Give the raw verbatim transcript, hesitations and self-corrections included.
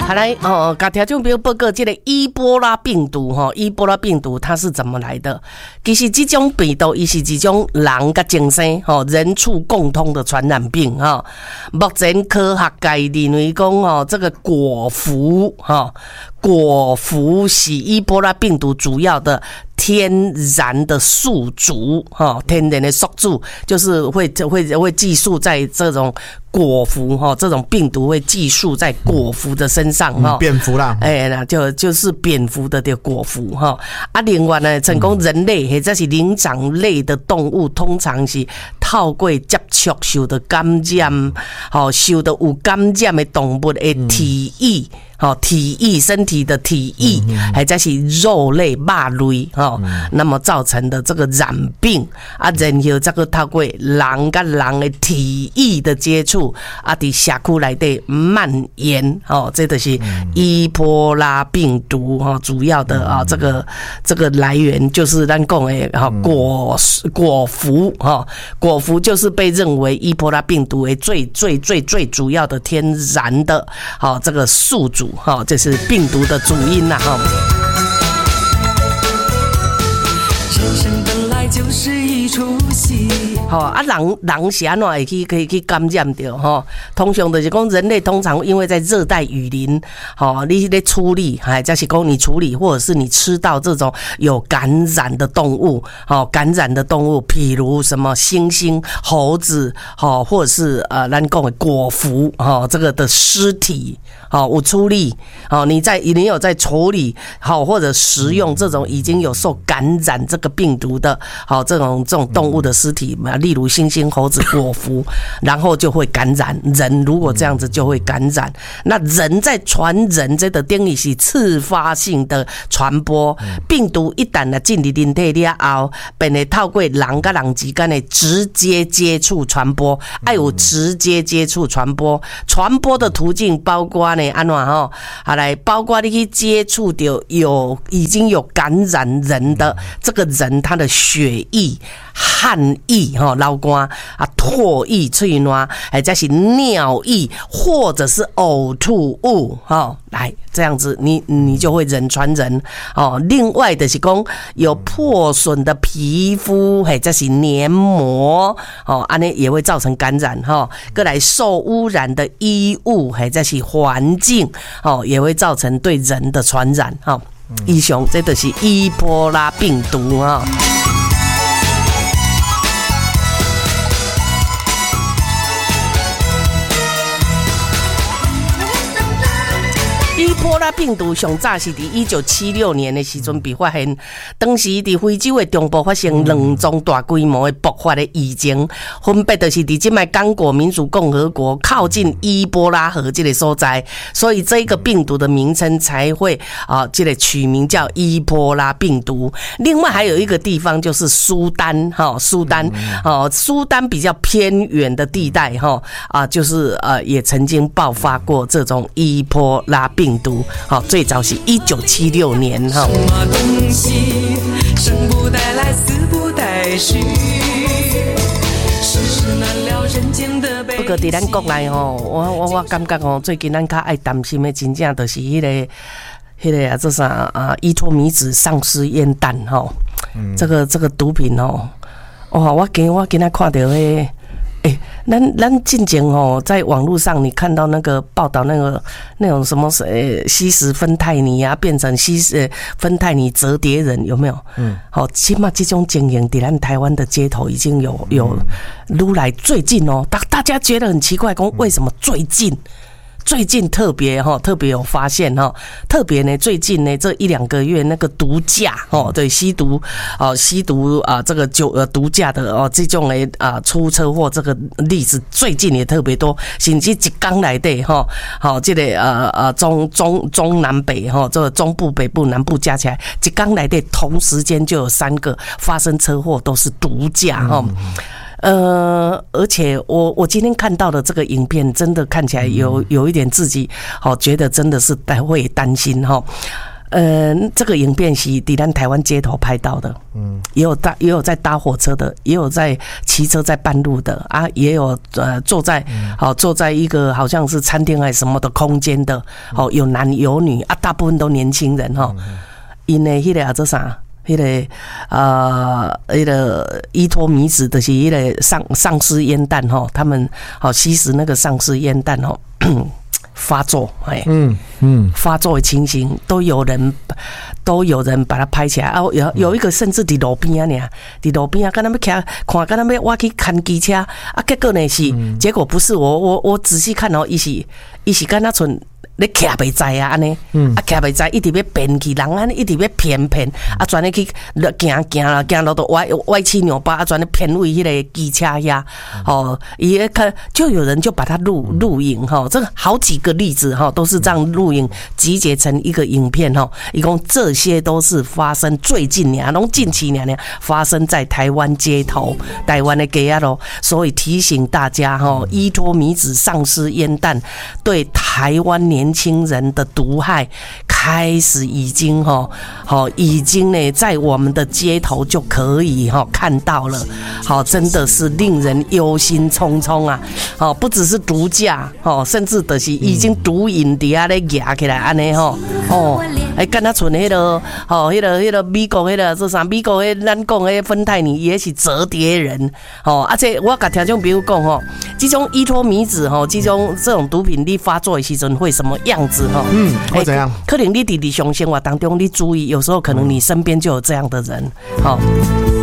好来哦，甲听众朋友报告，这个伊波拉病毒哈，伊波拉病毒它是怎么来的？其实这种病毒，它是一种人甲精神哈人畜共通的传染病哈。目前科学界认为讲哦，这个果蝠哈，果蝠是伊波拉病毒主要的天然的宿主哈，天然的宿主就是会会会寄宿在这种果蝠哈，这种病毒会寄宿在果蝠的身上哈、嗯， 蝙蝠啦， 哎，那就就是蝙蝠的的果蝠哈。啊，另外呢，成功人类或者是灵长类的动物，通常是透过接触受到感染，好受到有感染的动物的体液。嗯好，体液身体的体液，还在是肉类、肉类，哈、哦，那么造成的这个染病啊，然后这个透过人跟人的体液的接触啊，在社区内底蔓延，哦，这就是伊波拉病毒哈、哦，主要的啊、哦，这个这个来源就是咱讲的哈果果蝠哈，果蝠就是被认为伊波拉病毒为最最最最主要的天然的，好、哦、这个宿主。好，这是病毒的主因呐，哈。人生本来就是一出戏。好啊，人人是安怎会去可以去感染到哈？通常就是讲人类通常因为在热带雨林，好，你在处理，还就是讲你处理，或者是你吃到这种有感染的动物，好，感染的动物，譬如什么猩猩、猴子，好，或者是呃，咱讲的果蝠，哈，这个的尸体，好，有处理，好，你在你有在处理，好，或者食用这种已经有受感染这个病毒的，好，这种这种动物的尸体嘛。例如猩猩、猴子、果蝠，然后就会感染人。如果这样子就会感染，那人在传人这个定义是自发性的传播。病毒一旦呢进入人体了后，便会透过人跟人之间的直接接触传播，还有直接接触传播。传播的途径包括呢，安怎吼？好来，包括你去接触到有已经有感染人的这个人，他的血液、汗液哈。流汗啊、唾液、喙烂，或者是尿液，或者是呕吐物，哈，来这样子你，你你就会人传人哦。另外的是讲有破损的皮肤，或者是黏膜，哦，安尼也会造成感染哈。再来受污染的衣物，或者是环境，哦，也会造成对人的传染哈。以上这就是伊波拉病毒哈。伊波拉病毒上早是伫一九七六年的时阵被发现，当时伫非洲的中部发生两宗大规模的爆发的疫情，分别就是伫即卖刚果民主共和国靠近伊波拉河这个所在，所以这个病毒的名称才会啊，这个取名叫伊波拉病毒。另外还有一个地方就是苏丹哈，苏丹哦，苏丹比较偏远的地带哈啊，就是呃也曾经爆发过这种伊波拉病毒。病毒，好，最早是一九七六年哈。什么东西生不带来，死不带去，世事难料，人间的悲。不过在咱国内吼，我我我感觉吼，最近咱较爱担心的，真正就是迄、那个、迄、那个啊，这啥啊，伊托米子丧尸烟弹吼，嗯、这个这个毒品吼，哇，我今我今仔看到迄。哎、欸，咱咱进前哦，在网络上你看到那个报道，那个那种什么呃吸食芬太尼啊，变成吸食芬太尼折叠人，有没有？嗯，好，起码这种经营，在咱台湾的街头已经有有撸来最近哦，大大家觉得很奇怪，讲为什么最近？最近特别哈，特别有发现哈，特别呢，最近呢这一两个月那个毒驾哦，对吸毒哦，吸毒啊，这个酒呃毒驾的哦，这种的啊出车祸这个例子最近也特别多，甚至一天来的哈，好这个呃呃中中中南北哈，这个中部北部南部加起来，一天来的同时间就有三个发生车祸，都是毒驾哈。呃，而且我我今天看到的这个影片，真的看起来有有一点自己好、哦、觉得真的是会担心哈。 呃，这个影片是在咱台湾街头拍到的，嗯，也有搭也有在搭火车的，也有在骑车在半路的啊，也有呃坐在好、哦、坐在一个好像是餐厅还是什么的空间的，哦，有男有女啊，大部分都年轻人哈，因为迄个叫做啥？迄个呃，迄个依托米子的是迄个丧丧尸烟弹哈，他们好吸食那个丧尸烟弹哈。发作，哎，嗯嗯，发作的情形都有人，都有人把它拍起来啊！有有一个甚至伫路边啊，呢，伫路边啊，跟他们看，看跟他们我去看机车啊，结果呢是，嗯、结果不是我我我仔细看哦，伊是伊是跟他存。你徛袂在啊，安尼，啊徛袂在，一直要骗去人，安尼一直要骗骗，啊专咧去行行啦，行到都歪歪七扭八，啊专咧骗为迄个机车呀，哦，也看就有人就把它录录影哈，这个好几个例子哈，都是这样录影集结成一个影片哈，一共这些都是发生最近年，拢近期年年发生在台湾街头，台湾的街啊咯，所以提醒大家哈，依托米子丧尸烟弹对台湾年。年轻人的毒害开始已经哈，好已经呢，在我们的街头就可以哈看到了，好真的是令人忧心忡忡啊！好，不只是毒驾，哦，甚至的是已经毒瘾底下咧压起来安尼吼，哦，哎，跟他存迄个，哦，迄个迄个美国迄个做啥？美国迄咱讲迄芬太尼也是折叠人，哦，而且我甲听众朋友讲吼，这种依托米子吼，这种这种毒品你发作的时阵会什么样子哈？嗯，会怎样？可能你伫日常生活当中，你注意，有时候可能你身边就有这样的人，好。